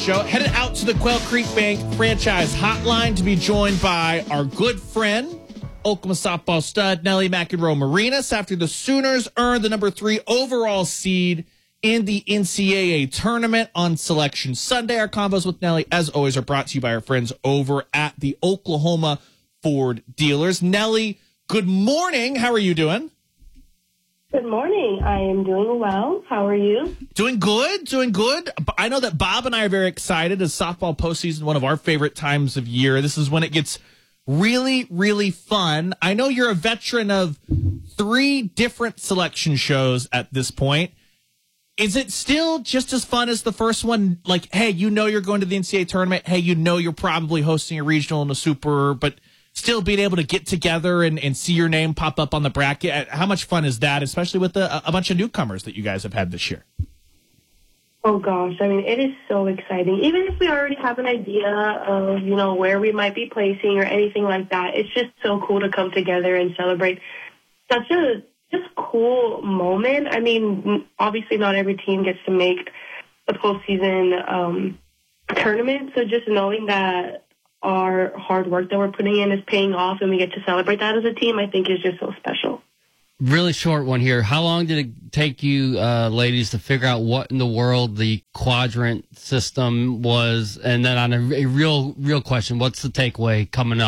show. Headed out to the Quail Creek Bank franchise hotline to be joined by our good friend, Oklahoma softball stud Nellie McEnroe-Marinas, after the Sooners earned the number 3 overall seed in the NCAA tournament on Selection Sunday. Our combos with Nellie, as always, are brought to you by our friends over at the Oklahoma Ford dealers. Nellie, good morning. How are you doing? Good morning. I am doing well. How are you? Doing good. I know that Bob and I are very excited as softball postseason, one of our favorite times of year. This is when it gets really, really fun. I know you're a veteran of 3 different selection shows at this point. Is it still just as fun as the first one? Like, hey, you know you're going to the NCAA tournament. Hey, you know you're probably hosting a regional and a super, but still being able to get together and see your name pop up on the bracket. How much fun is that, especially with a bunch of newcomers that you guys have had this year? Oh, gosh. I mean, it is so exciting. Even if we already have an idea of, where we might be placing or anything like that, it's just so cool to come together and celebrate such a just cool moment. I mean, obviously not every team gets to make the postseason tournament, so just knowing that our hard work that we're putting in is paying off and we get to celebrate that as a team, I think is just so special. Really short one here. How long did it take you, ladies, to figure out what in the world the quadrant system was? And then on a real question, what's the takeaway coming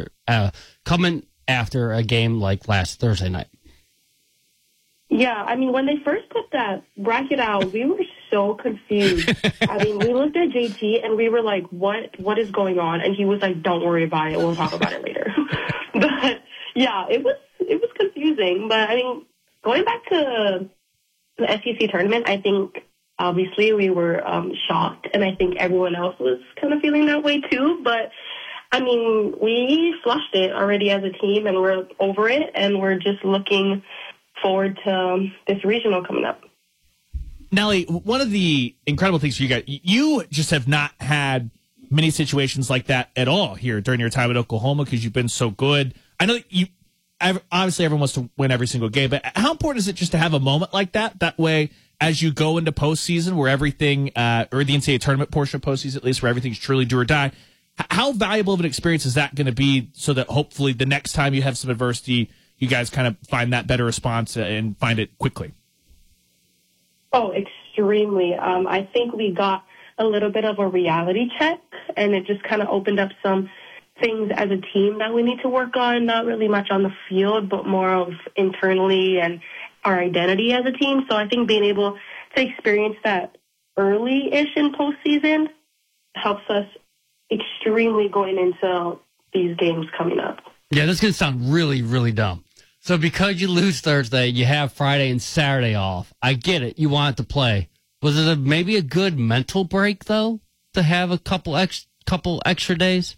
after a game like last Thursday night? Yeah, I mean, when they first put that bracket out, we were so confused. I mean, we looked at JT and we were like, what is going on? And he was like, don't worry about it. We'll talk about it later. But yeah, it was confusing. But I mean, going back to the SEC tournament, I think obviously we were shocked, and I think everyone else was kind of feeling that way too. But I mean, we flushed it already as a team, and we're over it, and we're just looking forward to this regional coming up. Nellie, one of the incredible things for you guys, you just have not had many situations like that at all here during your time at Oklahoma because you've been so good. I know that obviously everyone wants to win every single game, but how important is it just to have a moment like that? That way, as you go into postseason where everything, or the NCAA tournament portion of postseason at least, where everything's truly do or die, how valuable of an experience is that going to be so that hopefully the next time you have some adversity, you guys kind of find that better response and find it quickly? Oh, extremely. I think we got a little bit of a reality check, and it just kind of opened up some things as a team that we need to work on, not really much on the field, but more of internally and our identity as a team. So I think being able to experience that early-ish in postseason helps us extremely going into these games coming up. Yeah, this is going to sound really, really dumb. So because you lose Thursday, you have Friday and Saturday off. I get it. You want to play. Was it maybe a good mental break, though, to have a couple extra days?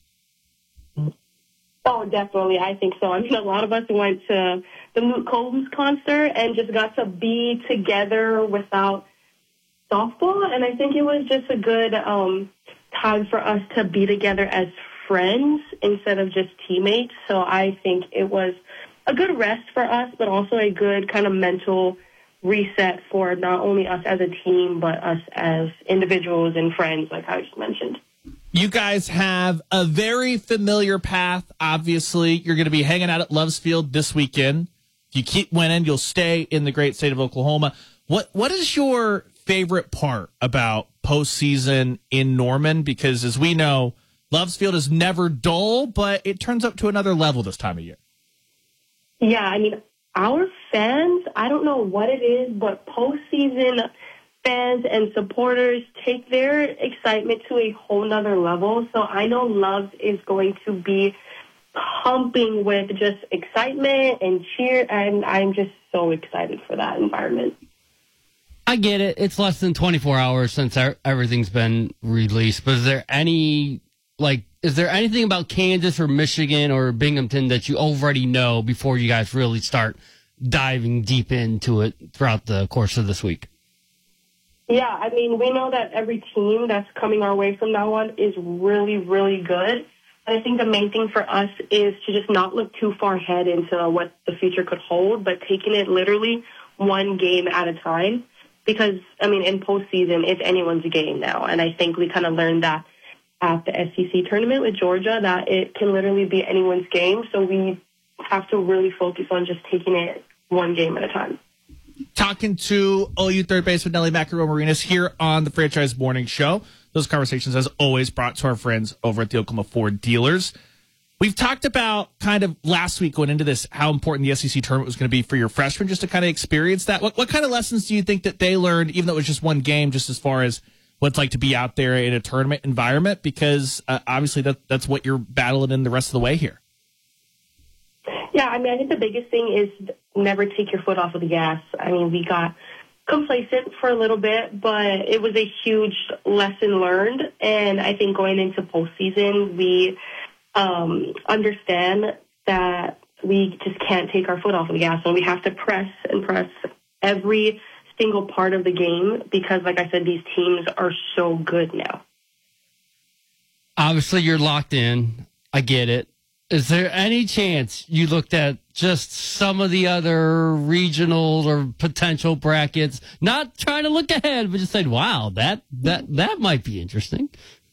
Oh, definitely. I think so. I mean, a lot of us went to the Luke Combs concert and just got to be together without softball. And I think it was just a good time for us to be together as friends instead of just teammates. So I think it was a good rest for us, but also a good kind of mental reset for not only us as a team, but us as individuals and friends, like I just mentioned. You guys have a very familiar path. Obviously, you're going to be hanging out at Loves Field this weekend. If you keep winning, you'll stay in the great state of Oklahoma. What is your favorite part about postseason in Norman? Because as we know, Loves Field is never dull, but it turns up to another level this time of year. Yeah, I mean, our fans, I don't know what it is, but postseason fans and supporters take their excitement to a whole nother level. So I know Loves is going to be pumping with just excitement and cheer, and I'm just so excited for that environment. I get it. It's less than 24 hours since everything's been released, but is there anything about Kansas or Michigan or Binghamton that you already know before you guys really start diving deep into it throughout the course of this week? Yeah, I mean, we know that every team that's coming our way from now on is really, really good. And I think the main thing for us is to just not look too far ahead into what the future could hold, but taking it literally one game at a time. because, I mean, in postseason, it's anyone's game now. And I think we kind of learned that at the SEC tournament with Georgia, that it can literally be anyone's game. So we have to really focus on just taking it one game at a time. Talking to OU third baseman Nelly McEnroe-Marinas here on the Franchise Morning Show. Those conversations, as always, brought to our friends over at the Oklahoma Ford dealers. We've talked about kind of last week going into this, how important the SEC tournament was going to be for your freshmen, just to kind of experience that. What kind of lessons do you think that they learned, even though it was just one game, just as far as what it's like to be out there in a tournament environment? Because obviously that's what you're battling in the rest of the way here. Yeah, I mean, I think the biggest thing is never take your foot off of the gas. I mean, we got complacent for a little bit, but it was a huge lesson learned. And I think going into postseason, we understand that we just can't take our foot off of the gas, and we have to press and press every single part of the game because, like I said, these teams are so good now. Obviously, you're locked in. I get it. Is there any chance you looked at just some of the other regional or potential brackets, not trying to look ahead, but just saying, wow, that might be interesting?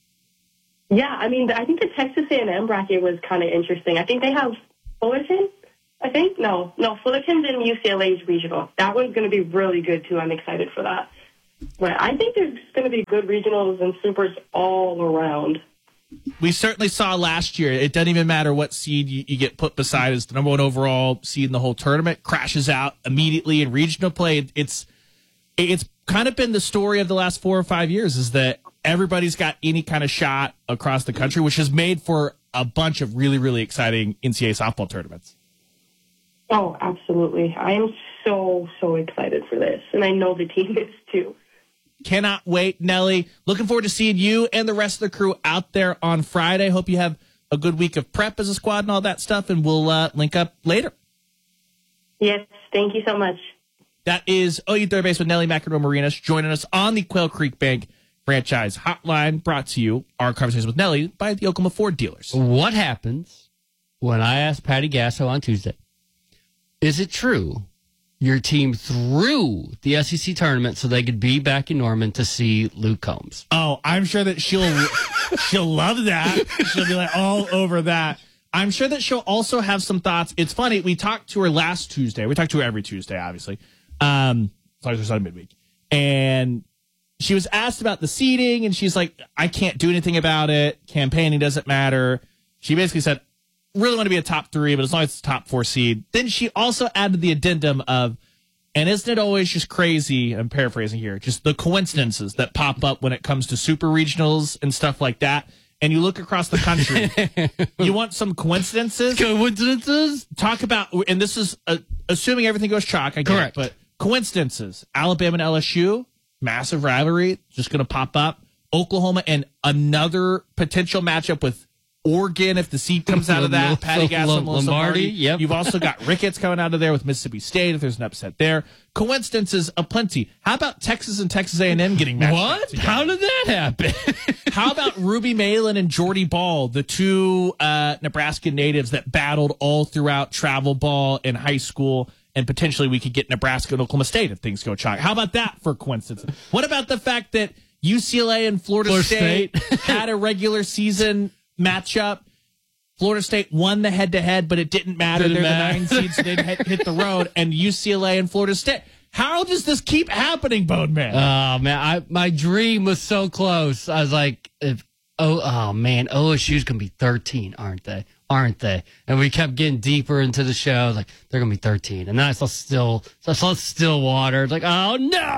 Yeah, I mean, I think the Texas A&M bracket was kind of interesting. I think they have Fullerton, I think. No, Fullerton's in UCLA's regional. That one's going to be really good, too. I'm excited for that. But I think there's going to be good regionals and supers all around. We certainly saw last year, it doesn't even matter what seed you get put beside as the number one overall seed in the whole tournament, crashes out immediately in regional play. It's kind of been the story of the last 4 or 5 years, is that everybody's got any kind of shot across the country, which has made for a bunch of really, really exciting NCAA softball tournaments. Oh, absolutely. I am so excited for this, and I know the team is too. Cannot wait, Nelly. Looking forward to seeing you and the rest of the crew out there on Friday. Hope you have a good week of prep as a squad and all that stuff, and we'll link up later. Yes, thank you so much. That is OU third baseman Nelly McEnroe-Marinas joining us on the Quail Creek Bank Franchise Hotline, brought to you, our conversation with Nelly, by the Oklahoma Ford dealers. What happens when I asked Patty Gasso on Tuesday, is it true your team threw the SEC tournament so they could be back in Norman to see Luke Combs? Oh, I'm sure that she'll love that. She'll be like all over that. I'm sure that she'll also have some thoughts. It's funny, we talked to her last Tuesday. We talk to her every Tuesday, obviously. As long as there's not midweek. And she was asked about the seeding, and she's like, I can't do anything about it. Campaigning doesn't matter. She basically said, really want to be a top 3, but as long as it's a top 4 seed. Then she also added the addendum of, and isn't it always just crazy, I'm paraphrasing here, just the coincidences that pop up when it comes to super regionals and stuff like that. And you look across the country, you want some coincidences? Coincidences? Talk about, and this is assuming everything goes chalk, I get Correct. it, but coincidences. Alabama and LSU, massive rivalry, just going to pop up. Oklahoma and another potential matchup with Oregon, if the seed comes out of that. Patty Gasso and Melissa Lombardi. Yep. You've also got Ricketts coming out of there with Mississippi State if there's an upset there. Coincidences aplenty. How about Texas and Texas A&M getting matched up What? together? How did that happen? How about Ruby Malin and Jordy Ball, the two Nebraska natives that battled all throughout travel ball in high school, and potentially we could get Nebraska and Oklahoma State if things go chalk. How about that for coincidence? What about the fact that UCLA and Florida State had a regular season matchup? Florida State won the head-to-head, but it didn't matter. They're the 9 seeds, so they didn't hit the road. And UCLA and Florida State. How does this keep happening, Bone Man? Oh, man, my dream was so close. I was like, oh man, OSU's going to be 13, aren't they? And we kept getting deeper into the show. Like, they're going to be 13. And then I saw Stillwater. Like, oh,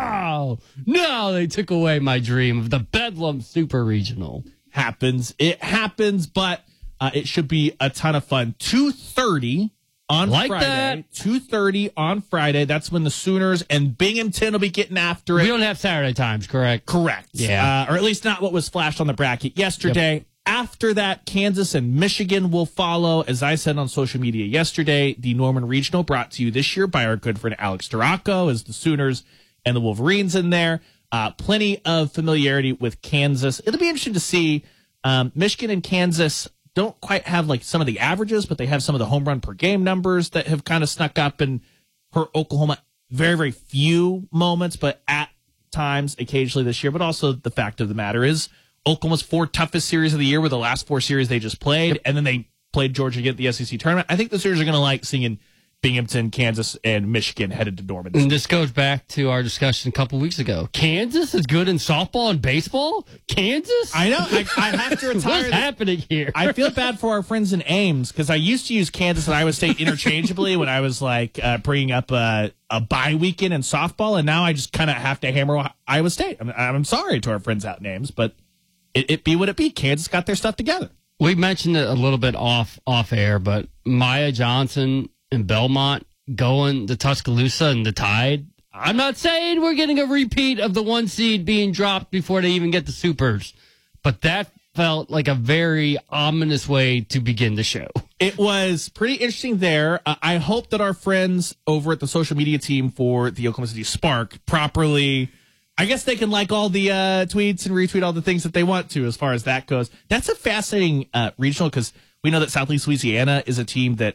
no, they took away my dream of the Bedlam Super Regional. It happens, but it should be a ton of fun. 2:30 on Friday. 2:30 on Friday. That's when the Sooners and Binghamton will be getting after it. We don't have Saturday times, correct? Correct. Yeah. Or at least not what was flashed on the bracket yesterday. Yep. After that, Kansas and Michigan will follow. As I said on social media yesterday, the Norman Regional brought to you this year by our good friend Alex Duraco as the Sooners and the Wolverines in there. Plenty of familiarity with Kansas. It'll be interesting to see. Michigan and Kansas don't quite have like some of the averages, but they have some of the home run per game numbers that have kind of snuck up, and for Oklahoma, very, very few moments, but at times occasionally this year, but also the fact of the matter is Oklahoma's 4 toughest series of the year were the last 4 series they just played, and then they played Georgia again at the SEC tournament. I think the series are going to like seeing Binghamton, Kansas, and Michigan headed to Norman. And this goes back to our discussion a couple weeks ago. Kansas is good in softball and baseball? Kansas? I know. I have to retire. What's happening here? I feel bad for our friends in Ames because I used to use Kansas and Iowa State interchangeably when I was like bringing up a bye weekend in softball, and now I just kind of have to hammer Iowa State. I'm sorry to our friends out in Ames, but it be what it be. Kansas got their stuff together. We mentioned it a little bit off air, but Maya Johnson and Belmont going to Tuscaloosa and the Tide. I'm not saying we're getting a repeat of the 1 seed being dropped before they even get the Supers, but that felt like a very ominous way to begin the show. It was pretty interesting there. I hope that our friends over at the social media team for the Oklahoma City Spark properly, I guess they can like all the tweets and retweet all the things that they want to as far as that goes. That's a fascinating regional because we know that Southeast Louisiana is a team that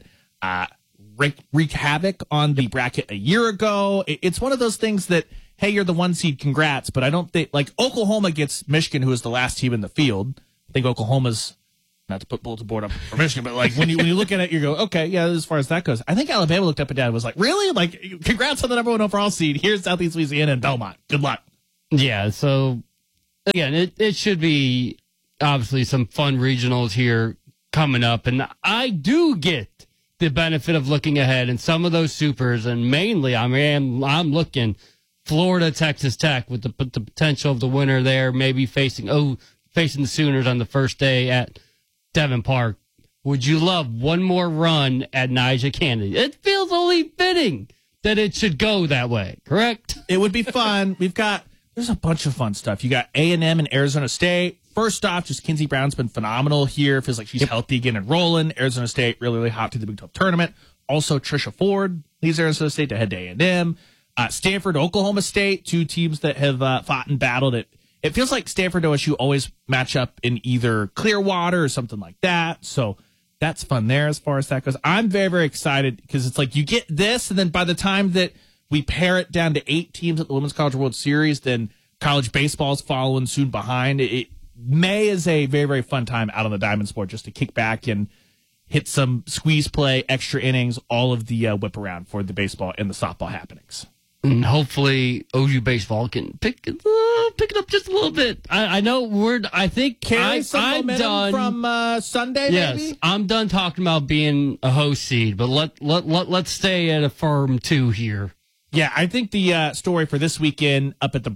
wreaked havoc on the bracket a year ago. It's one of those things that, hey, you're the 1 seed, congrats, but I don't think, like, Oklahoma gets Michigan, who is the last team in the field. I think Oklahoma's, not to put bulletin board up for Michigan, but like when you look at it, you go, okay, yeah, as far as that goes. I think Alabama looked up and down and was like, really? Like, congrats on the number 1 overall seed. Here's Southeast Louisiana and Belmont. Good luck. Yeah, so, again, it should be, obviously, some fun regionals here coming up, and I do get the benefit of looking ahead in some of those Supers, and mainly I'm looking Florida, Texas Tech with the potential of the winner there, maybe facing the Sooners on the first day at Devon Park. Would you love one more run at Niger Kennedy? It feels only fitting that it should go that way, correct? It would be fun. There's a bunch of fun stuff. You got A&M and Arizona State. First off, just Kinsey Brown's been phenomenal here. Feels like she's healthy again and rolling. Arizona State really, really hot to the Big 12 tournament. Also, Trisha Ford leads Arizona State to head to A&M. Stanford, Oklahoma State, 2 teams that have fought and battled it. It feels like Stanford OSU always match up in either Clearwater or something like that. So that's fun there as far as that goes. I'm very, very excited because it's like you get this, and then by the time that we pare it down to 8 teams at the Women's College World Series, then college baseball is following soon behind. May is a very, very fun time out on the Diamond Sport just to kick back and hit some squeeze play, extra innings, all of the whip around for the baseball and the softball happenings. And hopefully OU baseball can pick it up just a little bit. I know I think I'm done from Sunday. Yes, maybe? I'm done talking about being a host seed, but let's stay at a firm 2 here. Yeah, I think the story for this weekend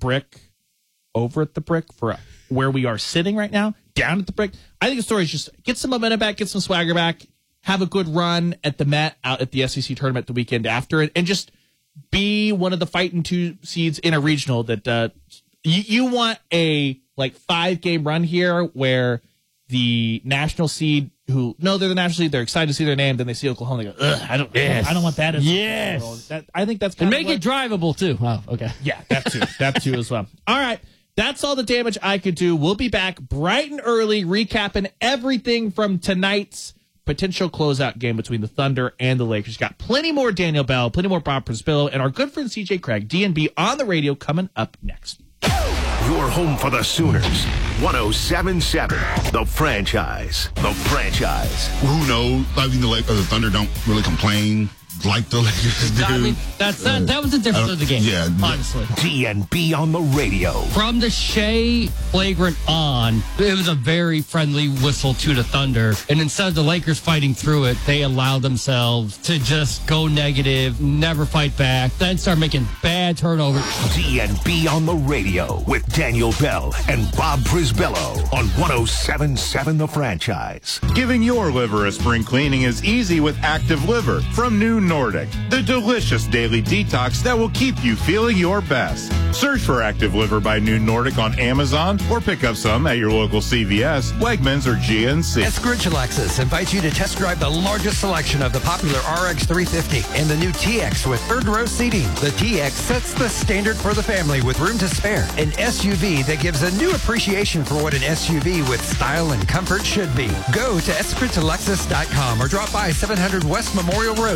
over at the Brick for where we are sitting right now, down at the Brick. I think the story is just get some momentum back, get some swagger back, have a good run at the Met out at the SEC tournament the weekend after it, and just be one of the fighting 2 seeds in a regional that you want a 5-game run here where the national seed who know they're the national seed, they're excited to see their name, then they see Oklahoma, they go, ugh, I don't want that. I think that's kind of it drivable too. Oh, okay. Yeah, that too as well. All right. That's all the damage I could do. We'll be back bright and early, recapping everything from tonight's potential closeout game between the Thunder and the Lakers. Got plenty more Daniel Bell, plenty more Bob Prispillo, and our good friend CJ Craig, DNB, on the radio coming up next. Your home for the Sooners. 107.7. The franchise. The franchise. Who knows? I mean, the Thunder don't really complain like the Lakers do. I mean, that was the difference of the game. Yeah, honestly. DNB on the radio. From the Shea flagrant on, it was a very friendly whistle to the Thunder. And instead of the Lakers fighting through it, they allowed themselves to just go negative, never fight back, then start making bad turnovers. DNB on the radio with Daniel Bell and Bob Prisbillo on 107.7 The Franchise. Giving your liver a spring cleaning is easy with Active Liver from New Nordic, the delicious daily detox that will keep you feeling your best. Search for Active Liver by New Nordic on Amazon or pick up some at your local CVS, Wegmans, or GNC. Eskridge Lexus invites you to test drive the largest selection of the popular RX 350 and the new TX with third row seating. The TX sets the standard for the family with room to spare. An SUV that gives a new appreciation for what an SUV with style and comfort should be. Go to EskridgeLexus.com or drop by 700 West Memorial Road and view the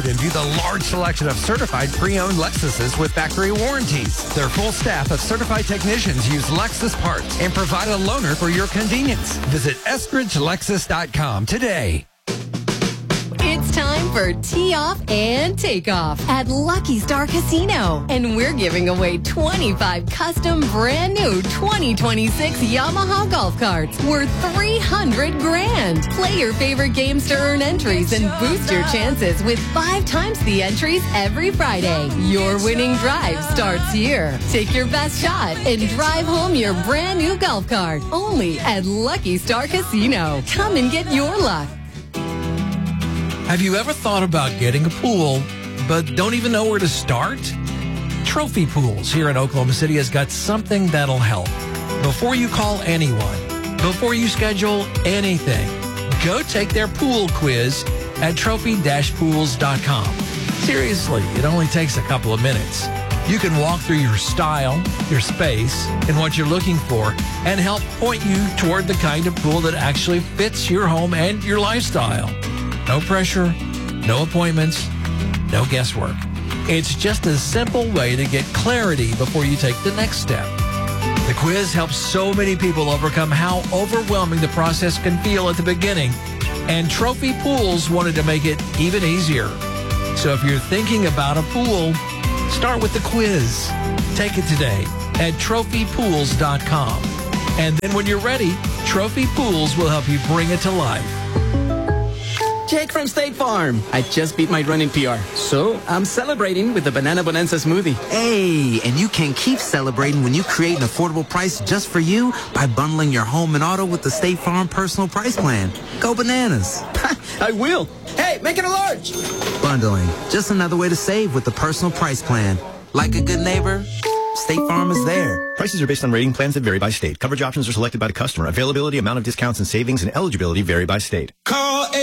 a large selection of certified pre-owned Lexuses with factory warranties. Their full staff of certified technicians use Lexus parts and provide a loaner for your convenience. Visit EstridgeLexus.com today. It's time for Tee Off and Takeoff at Lucky Star Casino. And we're giving away 25 custom brand new 2026 Yamaha golf carts worth $300,000. Play your favorite games to earn entries and boost your chances with 5 times the entries every Friday. Your winning drive starts here. Take your best shot and drive home your brand new golf cart. Only at Lucky Star Casino. Come and get your luck. Have you ever thought about getting a pool, but don't even know where to start? Trophy Pools here in Oklahoma City has got something that'll help. Before you call anyone, before you schedule anything, go take their pool quiz at trophy-pools.com. Seriously, it only takes a couple of minutes. You can walk through your style, your space, and what you're looking for, and help point you toward the kind of pool that actually fits your home and your lifestyle. No pressure, no appointments, no guesswork. It's just a simple way to get clarity before you take the next step. The quiz helps so many people overcome how overwhelming the process can feel at the beginning, and Trophy Pools wanted to make it even easier. So if you're thinking about a pool, start with the quiz. Take it today at trophypools.com. And then when you're ready, Trophy Pools will help you bring it to life. Jake from State Farm. I just beat my running PR, so I'm celebrating with the Banana Bonanza smoothie. Hey, and you can keep celebrating when you create an affordable price just for you by bundling your home and auto with the State Farm Personal Price Plan. Go bananas. I will. Hey, make it a large. Bundling, just another way to save with the Personal Price Plan. Like a good neighbor, State Farm is there. Prices are based on rating plans that vary by state. Coverage options are selected by the customer. Availability, amount of discounts and savings, and eligibility vary by state. Call